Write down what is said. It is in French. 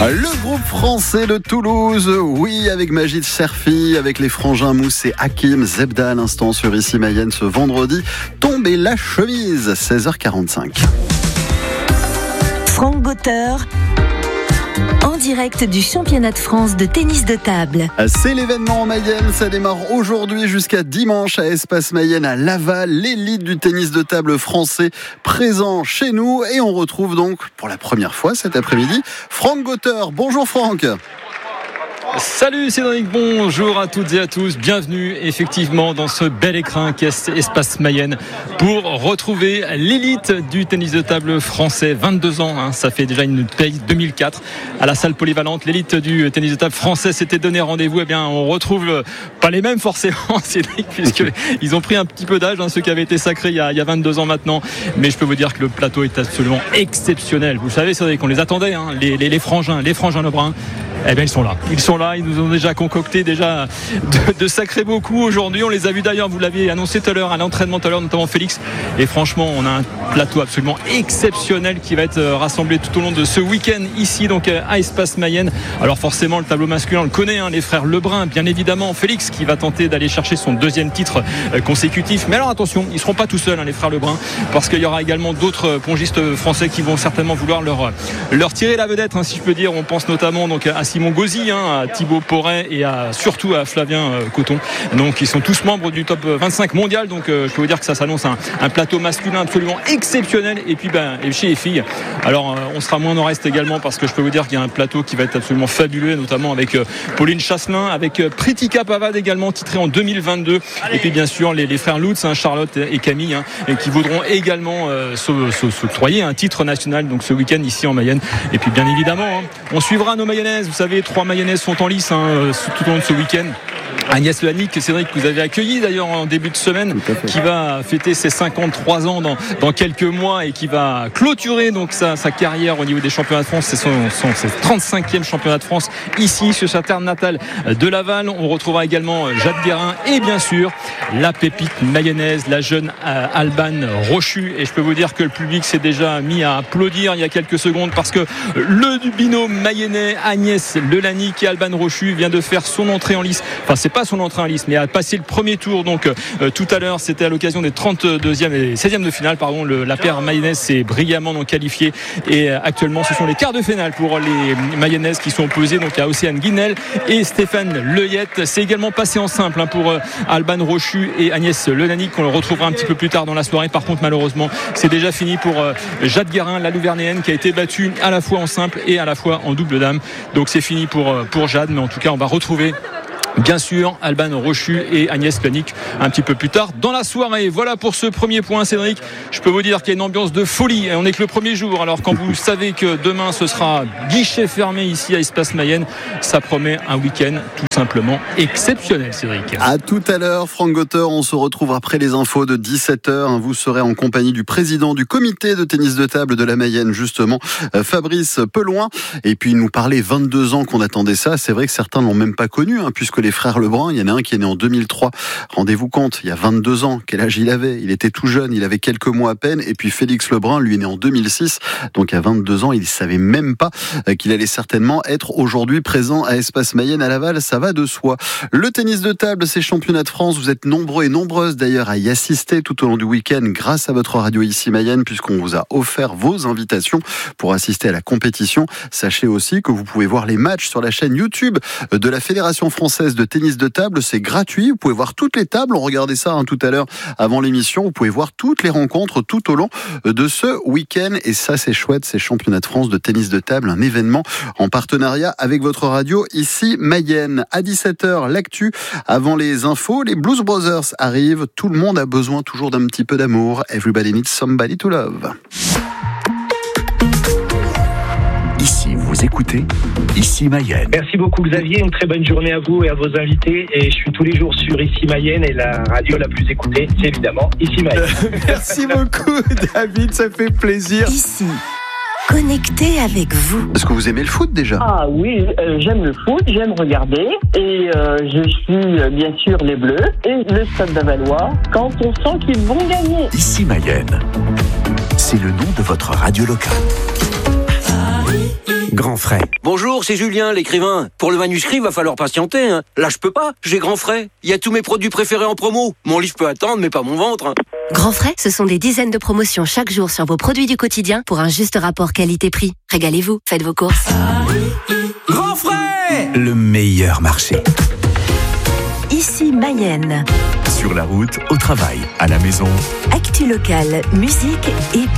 Le groupe français de Toulouse, oui, avec Majid Serfi, avec les frangins Mousse et Hakim Zebda à l'instant sur Ici Mayenne ce vendredi. Tombez la chemise, 16h45. Franck Gauteur, en direct du championnat de France de tennis de table. C'est l'événement en Mayenne, ça démarre aujourd'hui jusqu'à dimanche à Espace Mayenne à Laval, l'élite du tennis de table français présent chez nous. Et on retrouve donc pour la première fois cet après-midi Franck Gauteur. Bonjour Franck. Salut Cédric, bonjour à toutes et à tous, bienvenue effectivement dans ce bel écrin qu'est Espace Mayenne pour retrouver l'élite du tennis de table français, 22 ans, ça fait déjà une paye 2004 à la salle polyvalente, l'élite du tennis de table français s'était donné rendez-vous, on retrouve pas les mêmes forcément Cédric, puisqu'ils ont pris un petit peu d'âge, ceux qui avaient été sacrés il y a 22 ans maintenant, mais je peux vous dire que le plateau est absolument exceptionnel, vous savez Cédric, on les attendait, les frangins Lebrun. Ils sont là, ils nous ont déjà concocté de sacrés beaucoup aujourd'hui. On les a vus d'ailleurs, vous l'aviez annoncé tout à l'heure à l'entraînement tout à l'heure, notamment Félix. Et franchement, on a un plateau absolument exceptionnel qui va être rassemblé tout au long de ce week-end ici, donc à Espace Mayenne. Alors forcément, le tableau masculin, on le connaît, les frères Lebrun, bien évidemment. Félix qui va tenter d'aller chercher son deuxième titre consécutif. Mais alors attention, ils ne seront pas tout seuls, les frères Lebrun, parce qu'il y aura également d'autres pongistes français qui vont certainement vouloir leur tirer la vedette, si je peux dire. On pense notamment donc à Simon Gauzy, à Thibaut Porret et surtout à Flavien Coton. Donc ils sont tous membres du top 25 mondial. Donc je peux vous dire que ça s'annonce un plateau masculin absolument exceptionnel. Et puis chez les filles, alors on sera moins nord-est également, parce que je peux vous dire qu'il y a un plateau qui va être absolument fabuleux, notamment avec Pauline Chasselin, avec Pritika Pavad également titrée en 2022. Et puis bien sûr les frères Lutz, Charlotte et Camille, et qui voudront également s'octroyer un titre national donc ce week-end ici en Mayenne. Et puis bien évidemment on suivra nos mayonnaises. Vous savez, 3 mayonnaises sont en lice tout au long de ce week-end. Agnès Lehanick, Cédric, que vous avez accueilli d'ailleurs en début de semaine, qui va fêter ses 53 ans dans quelques mois et qui va clôturer donc sa carrière au niveau des championnats de France. C'est ses 35e championnat de France ici sur sa terre natale de Laval. On retrouvera également Jade Guérin et bien sûr la pépite mayonnaise, la jeune Alban Rochu. Et je peux vous dire que le public s'est déjà mis à applaudir il y a quelques secondes, parce que le binôme mayennais Agnès Lehanick et Alban Rochu vient de faire son entrée en lice. Enfin, c'est pas son entrée en lice, mais a passé le premier tour. Donc tout à l'heure, c'était à l'occasion des 32e et 16e de finale. La paire mayonnaise s'est brillamment donc qualifiée. Et actuellement, ce sont les quarts de finale pour les mayonnaises qui sont opposées donc à Océane Guinel et Stéphane Leuillette. C'est également passé en simple pour Alban Rochu et Agnès Lehanick. On le retrouvera un petit peu plus tard dans la soirée. Par contre, malheureusement, c'est déjà fini pour Jade Guérin, la Louvernéenne, qui a été battue à la fois en simple et à la fois en double dame. Donc c'est fini pour Jade, mais en tout cas, on va retrouver bien sûr Alban Rochu et Agnès Lehanick un petit peu plus tard dans la soirée. Voilà pour ce premier point, Cédric. Je peux vous dire qu'il y a une ambiance de folie, et on n'est que le premier jour. Alors quand vous savez que demain ce sera guichet fermé ici à Espace Mayenne, ça promet un week-end tout simplement exceptionnel, Cédric. À tout à l'heure, Franck Gauteur. On se retrouve après les infos de 17h. Vous serez en compagnie du président du comité de tennis de table de la Mayenne, justement, Fabrice Peloin. Et puis il nous parlait 22 ans qu'on attendait ça. C'est vrai que certains l'ont même pas connu, puisque les frères Lebrun, il y en a un qui est né en 2003. Rendez-vous compte, il y a 22 ans, quel âge il avait ? Il était tout jeune, il avait quelques mois à peine. Et puis Félix Lebrun, lui, est né en 2006. Donc à 22 ans, il ne savait même pas qu'il allait certainement être aujourd'hui présent à Espace Mayenne à Laval. Ça va de soi. Le tennis de table, c'est championnat de France. Vous êtes nombreux et nombreuses d'ailleurs à y assister tout au long du week-end grâce à votre radio Ici Mayenne, puisqu'on vous a offert vos invitations pour assister à la compétition. Sachez aussi que vous pouvez voir les matchs sur la chaîne YouTube de la Fédération française de tennis de table. C'est gratuit. Vous pouvez voir toutes les tables. On regardait ça tout à l'heure avant l'émission. Vous pouvez voir toutes les rencontres tout au long de ce week-end. Et ça, c'est chouette. C'est championnat de France de tennis de table, un événement en partenariat avec votre radio Ici Mayenne. À 17h, l'actu. Avant les infos, les Blues Brothers arrivent. Tout le monde a besoin toujours d'un petit peu d'amour. Everybody needs somebody to love. Ici, vous écoutez Ici Mayenne. Merci beaucoup Xavier, une très bonne journée à vous et à vos invités. Et je suis tous les jours sur Ici Mayenne, et la radio la plus écoutée, c'est évidemment Ici Mayenne. Merci beaucoup David, ça fait plaisir. Ici, connecté avec vous. Est-ce que vous aimez le foot déjà ? Ah oui, j'aime le foot, j'aime regarder. Et je suis bien sûr les Bleus et le Stade Lavallois quand on sent qu'ils vont gagner. Ici Mayenne, c'est le nom de votre radio locale. Grand Frais. Bonjour, c'est Julien, l'écrivain. Pour le manuscrit, va falloir patienter. Là, je peux pas. J'ai Grand Frais. Il y a tous mes produits préférés en promo. Mon livre peut attendre, mais pas mon ventre. Grand Frais, ce sont des dizaines de promotions chaque jour sur vos produits du quotidien pour un juste rapport qualité-prix. Régalez-vous, faites vos courses. Grand Frais, le meilleur marché. Ici Mayenne. Sur la route, au travail, à la maison. Actu locale, musique et